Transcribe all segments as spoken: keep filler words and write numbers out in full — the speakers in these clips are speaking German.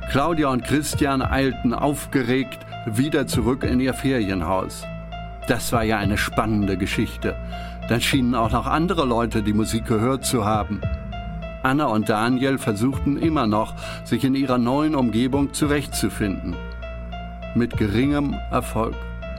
Claudia und Christian eilten aufgeregt wieder zurück in ihr Ferienhaus. Das war ja eine spannende Geschichte. Dann schienen auch noch andere Leute die Musik gehört zu haben. Anna und Daniel versuchten immer noch, sich in ihrer neuen Umgebung zurechtzufinden. Mit geringem Erfolg.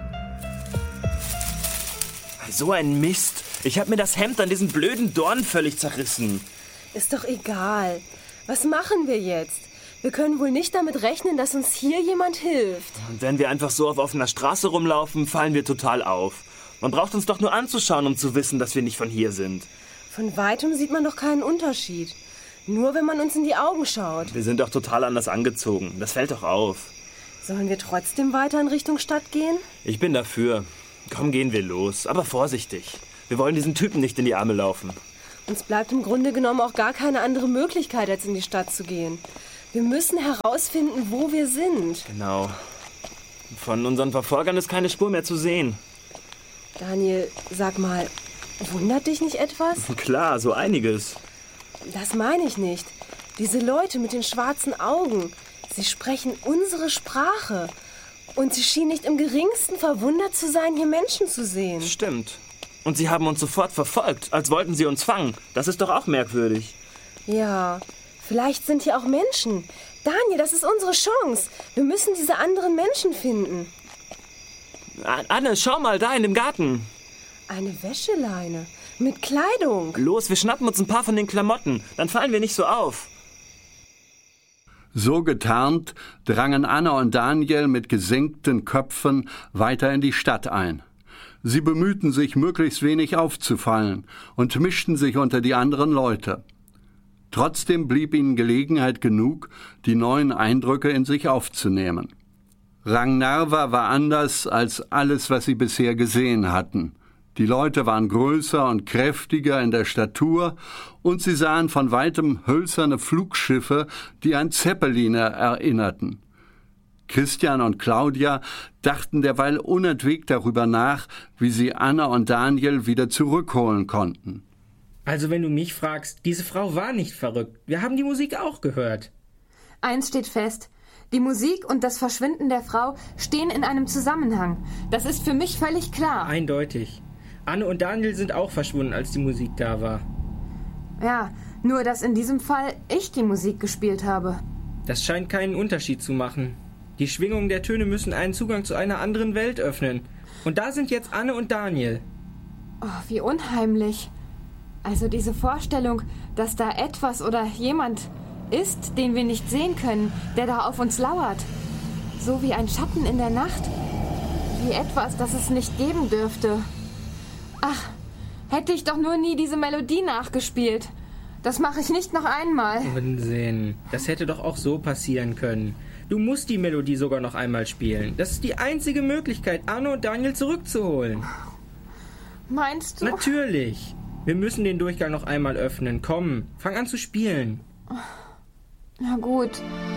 So ein Mist. Ich habe mir das Hemd an diesen blöden Dornen völlig zerrissen. Ist doch egal. Was machen wir jetzt? Wir können wohl nicht damit rechnen, dass uns hier jemand hilft. Und wenn wir einfach so auf offener Straße rumlaufen, fallen wir total auf. Man braucht uns doch nur anzuschauen, um zu wissen, dass wir nicht von hier sind. Von weitem sieht man doch keinen Unterschied. Nur wenn man uns in die Augen schaut. Wir sind doch total anders angezogen. Das fällt doch auf. Sollen wir trotzdem weiter in Richtung Stadt gehen? Ich bin dafür. Komm, gehen wir los. Aber vorsichtig. Wir wollen diesen Typen nicht in die Arme laufen. Uns bleibt im Grunde genommen auch gar keine andere Möglichkeit, als in die Stadt zu gehen. Wir müssen herausfinden, wo wir sind. Genau. Von unseren Verfolgern ist keine Spur mehr zu sehen. Daniel, sag mal, wundert dich nicht etwas? Klar, so einiges. Das meine ich nicht. Diese Leute mit den schwarzen Augen, sie sprechen unsere Sprache. Und sie schienen nicht im geringsten verwundert zu sein, hier Menschen zu sehen. Stimmt. Und sie haben uns sofort verfolgt, als wollten sie uns fangen. Das ist doch auch merkwürdig. Ja, vielleicht sind hier auch Menschen. Daniel, das ist unsere Chance. Wir müssen diese anderen Menschen finden. Anne, schau mal, da in dem Garten. Eine Wäscheleine mit Kleidung. Los, wir schnappen uns ein paar von den Klamotten. Dann fallen wir nicht so auf. So getarnt drangen Anna und Daniel mit gesenkten Köpfen weiter in die Stadt ein. Sie bemühten sich, möglichst wenig aufzufallen und mischten sich unter die anderen Leute. Trotzdem blieb ihnen Gelegenheit genug, die neuen Eindrücke in sich aufzunehmen. Rangnarva war anders als alles, was sie bisher gesehen hatten. Die Leute waren größer und kräftiger in der Statur und sie sahen von weitem hölzerne Flugschiffe, die an Zeppeline erinnerten. Christian und Claudia dachten derweil unentwegt darüber nach, wie sie Anna und Daniel wieder zurückholen konnten. Also wenn du mich fragst, diese Frau war nicht verrückt. Wir haben die Musik auch gehört. Eins steht fest. Die Musik und das Verschwinden der Frau stehen in einem Zusammenhang. Das ist für mich völlig klar. Eindeutig. Anne und Daniel sind auch verschwunden, als die Musik da war. Ja, nur dass in diesem Fall ich die Musik gespielt habe. Das scheint keinen Unterschied zu machen. Die Schwingungen der Töne müssen einen Zugang zu einer anderen Welt öffnen. Und da sind jetzt Anne und Daniel. Oh, wie unheimlich. Also diese Vorstellung, dass da etwas oder jemand ist, den wir nicht sehen können, der da auf uns lauert. So wie ein Schatten in der Nacht. Wie etwas, das es nicht geben dürfte. Ach, hätte ich doch nur nie diese Melodie nachgespielt. Das mache ich nicht noch einmal. Unsinn. Das hätte doch auch so passieren können. Du musst die Melodie sogar noch einmal spielen. Das ist die einzige Möglichkeit, Anne und Daniel zurückzuholen. Meinst du? Natürlich. Wir müssen den Durchgang noch einmal öffnen. Komm, fang an zu spielen. Na gut.